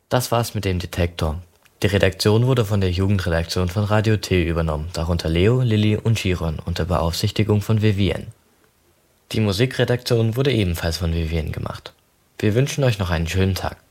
Das war's mit dem Detektor. Die Redaktion wurde von der Jugendredaktion von Radio T übernommen, darunter Leo, Lilly und Chiron unter Beaufsichtigung von Vivien. Die Musikredaktion wurde ebenfalls von Vivien gemacht. Wir wünschen euch noch einen schönen Tag.